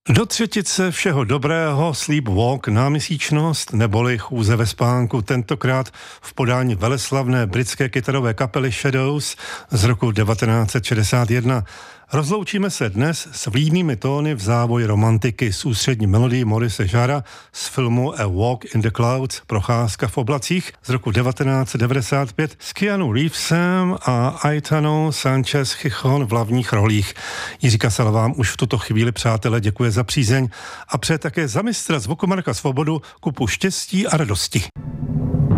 Do třetice všeho dobrého Sleepwalk, náměsíčnost neboli chůze ve spánku, tentokrát v podání veleslavné britské kytarové kapely Shadows z roku 1961. Rozloučíme se dnes s vlídnými tóny v závoji romantiky s ústřední melodií Maurice Jarra z filmu A Walk in the Clouds, procházka v oblacích z roku 1995 s Keanu Reevesem a Aitanou Sanchez Chichon v hlavních rolích. Jiří Kasal vám už v tuto chvíli, přátelé, děkuje za přízeň a přeje také za mistra zvuku Marka Svobodu kupu štěstí a radosti.